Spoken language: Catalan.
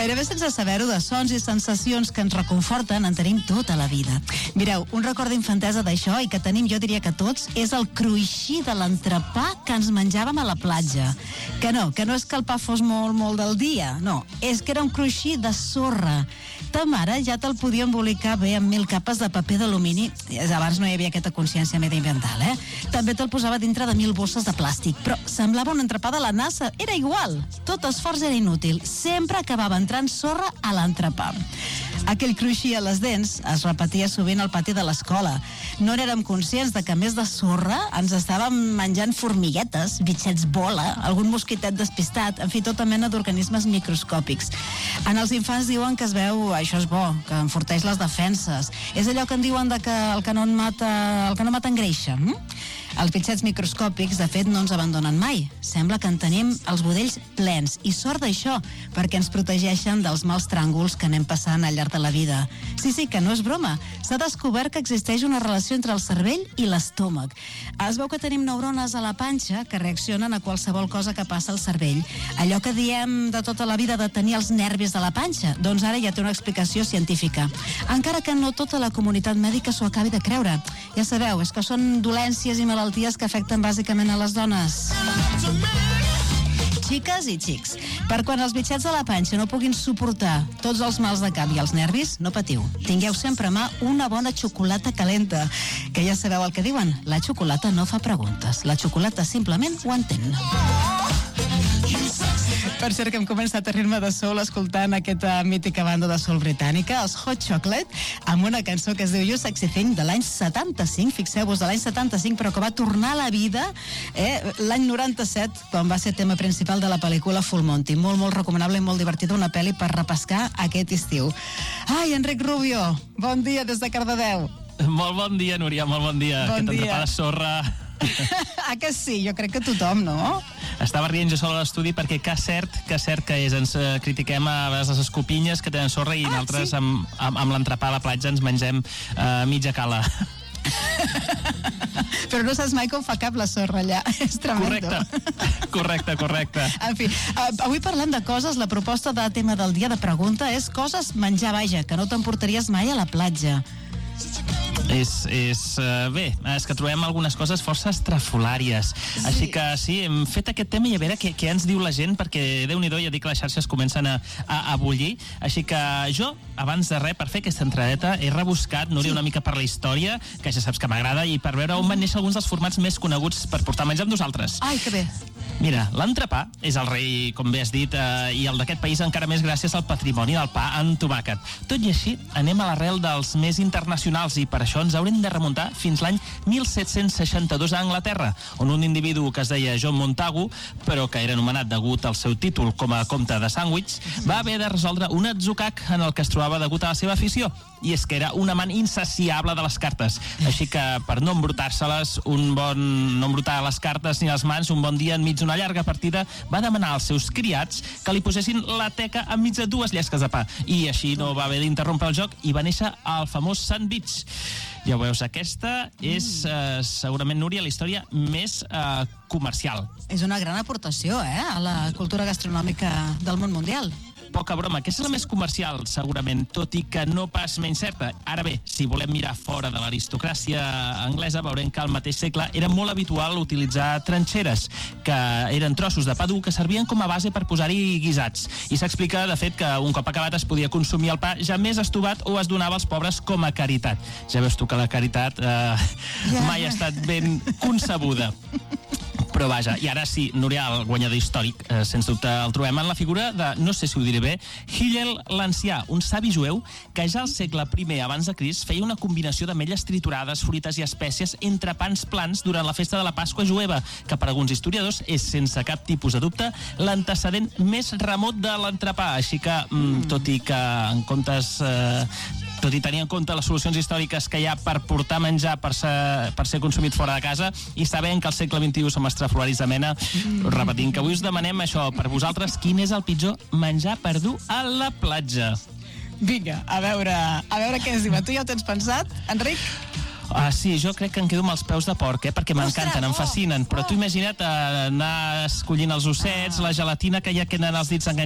Gairebé sense saber-ho, de sons i sensacions que ens reconforten en tenim tota la vida. Mireu, un record d'infantesa d'això, i que tenim, jo diria que tots, és el cruixir de l'entrepà que ens menjàvem a la platja. Que no és que el pa fos molt del dia, no, és que era un cruixir de sorra. Ta mare ja te'l podia embolicar bé amb 1000 capes de paper d'alumini. Abans no hi havia aquesta consciència mediambiental, També te'l posava dintre de 1000 bosses de plàstic, però semblava un entrepà de la NASA. Era igual, tot esforç era inútil. Sempre acabava entrant sorra a l'entrepà. Aquell cruixir a les dents es repetia sovint al pati de l'escola. No érem conscients de que, a més de sorra, ens estàvem menjant formiguetes, bitxets bola, algun mosquitet despistat, en fi, tota mena d'organismes microscòpics. En els infants diuen que es veu, això és bo, que enforteix les defenses. És allò que en diuen de que el que no mata engreixa. Els bitxets microscòpics, de fet, no ens abandonen mai. Sembla que en tenim els budells plens. I sort d'això, perquè ens protegeixen dels mals tràngols que anem passant al llarg de la vida. Sí, que no és broma. S'ha descobert que existeix una relació entre el cervell i l'estómac. Es veu que tenim neurones a la panxa que reaccionen a qualsevol cosa que passa al cervell. Allò que diem de tota la vida de tenir els nervis de la panxa, doncs ara ja té una explicació científica. Encara que no tota la comunitat mèdica s'ho acabi de creure. Ja sabeu, és que són dolències i malalties que afecten bàsicament a les dones. Xiques i xics, per quan els bitxets de la panxa no puguin suportar tots els mals de cap i els nervis, no patiu. Tingueu sempre a mà una bona xocolata calenta, que ja sabeu el que diuen, la xocolata no fa preguntes, la xocolata simplement ho entén. Per cert, que hem començat a rir-me de sol escoltant aquesta mítica banda de soul britànica, els Hot Chocolate, amb una cançó que es diu You Sexy Thing, de l'any 75, fixeu-vos, de l'any 75, però que va tornar a la vida l'any 97, quan va ser tema principal de la pel·lícula Full Monty. Molt recomanable i molt divertida, una pel·li per repescar aquest estiu. Ai, Enric Rubio, bon dia des de Cardedeu. Molt bon dia, Núria, molt bon dia. Bon dia. Entrepà de sorra. Que sí? Jo crec que tothom, no? Estava rient jo sol a l'estudi perquè que cert que és. Ens critiquem a vegades les escopinyes que tenen sorra i nosaltres sí? amb l'entrepà a la platja ens mengem mitja cala. Però no saps mai com fa cap la sorra allà. És tremendo. Correcte. En fi, avui parlem de coses. La proposta de tema del dia de pregunta és coses menjar, vaja, que no t'emportaries mai a la platja. Bé, és que trobem algunes coses força estrafolàries. Sí. Així que sí, hem fet aquest tema i a veure què ens diu la gent, perquè Déu-n'hi-do, ja dic que les xarxes comencen a bullir. Així que jo, abans de res, per fer aquesta entradeta, he rebuscat, Núria, una mica per la història, que ja saps que m'agrada, i per veure on van néixer alguns dels formats més coneguts per portar a menjar amb nosaltres. Ai, que bé. Mira, l'entrepà és el rei, com bé has dit, i el d'aquest país encara més gràcies al patrimoni del pa en tomàquet. Tot i així, anem a l'arrel dels més internacionals i per això ens haurem de remuntar fins l'any 1762 a Anglaterra, on un individu que es deia John Montagu, però que era anomenat degut al seu títol com a comte de Sandwich, va haver de resoldre un atzucac en el que es trobava degut a la seva afició, i és que era un amant insaciable de les cartes. Així que, per no embrutar-se-les, no embrutar les cartes ni les mans, un bon dia enmig d'una llarga partida va demanar als seus criats que li posessin la teca enmig de 2 llesques de pa, i així no va haver d'interrompre el joc i va néixer el famós sandwich. Ja ho veus, aquesta és segurament, Núria, la història més comercial. És una gran aportació, a la cultura gastronòmica del món mundial. Poca broma, aquesta és la més comercial, segurament, tot i que no pas menys certa. Ara bé, si volem mirar fora de l'aristocràcia anglesa, veurem que al mateix segle era molt habitual utilitzar trinxeres, que eren trossos de pa dur que servien com a base per posar-hi guisats. I s'explica, de fet, que un cop acabat es podia consumir el pa ja més estovat o es donava als pobres com a caritat. Ja veus tu que la caritat mai ha estat ben concebuda. Però vaja, i ara sí, Núria, el guanyador històric, sens dubte el trobem en la figura de, no sé si ho diré bé, Hillel l'Ancià, un savi jueu que ja al segle I abans de Crist feia una combinació d'ametlles triturades, fruites i espècies entre pans plans durant la festa de la Pasqua jueva, que per alguns historiadors és, sense cap tipus de dubte, l'antecedent més remot de l'entrepà. Així que, tot i tenir en compte les solucions històriques que hi ha per portar menjar per ser consumit fora de casa, i sabent que al segle XXI som estrafolaris de mena, repetint que avui us demanem això, per vosaltres, quin és el pitjor menjar per dur a la platja? Vinga, a veure què ens diu. Tu ja ho tens pensat, Enric? Sí, jo crec que em quedo amb els peus de porc, perquè m'encanten, em fascinen, però tu imagina't anar escollint els ossets, la gelatina que ja queden els dits enganxats